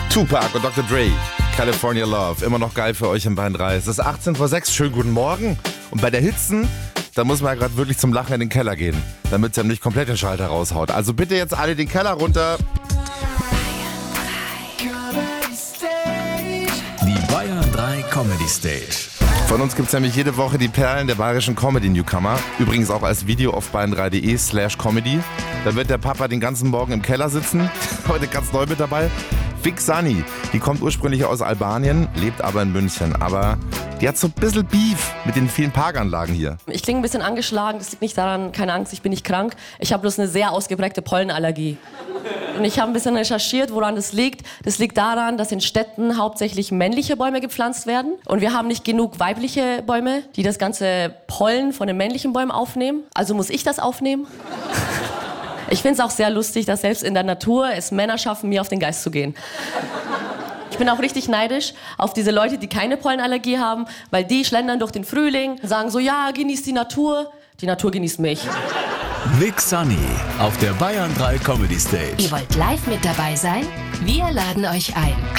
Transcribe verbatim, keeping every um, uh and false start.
Tupac und Doktor Dre, California Love, immer noch geil für euch im Bayern drei. Es ist achtzehn vor sechs, schönen guten Morgen. Und bei der Hitzen, da muss man ja gerade wirklich zum Lachen in den Keller gehen, damit es ja nicht komplett den Schalter raushaut. Also bitte jetzt alle den Keller runter. Die Bayern drei Comedy Stage. Von uns gibt es nämlich jede Woche die Perlen der bayerischen Comedy-Newcomer. Übrigens auch als Video auf bayern drei punkt de slash comedy. Da wird der Papa den ganzen Morgen im Keller sitzen. Heute ganz neu mit dabei. Vic Sani, die kommt ursprünglich aus Albanien, lebt aber in München. Aber die hat so ein bisschen Beef mit den vielen Parkanlagen hier. Ich klinge ein bisschen angeschlagen, das liegt nicht daran, keine Angst, ich bin nicht krank. Ich habe bloß eine sehr ausgeprägte Pollenallergie. Und ich habe ein bisschen recherchiert, woran das liegt. Das liegt daran, dass in Städten hauptsächlich männliche Bäume gepflanzt werden. Und wir haben nicht genug weibliche Bäume, die das ganze Pollen von den männlichen Bäumen aufnehmen. Also muss ich das aufnehmen. Ich finde es auch sehr lustig, dass selbst in der Natur es Männer schaffen, mir auf den Geist zu gehen. Ich bin auch richtig neidisch auf diese Leute, die keine Pollenallergie haben, weil die schlendern durch den Frühling und sagen so, ja, genießt die Natur. Die Natur genießt mich. Vic Sani auf der Bayern drei Comedy Stage. Ihr wollt live mit dabei sein? Wir laden euch ein.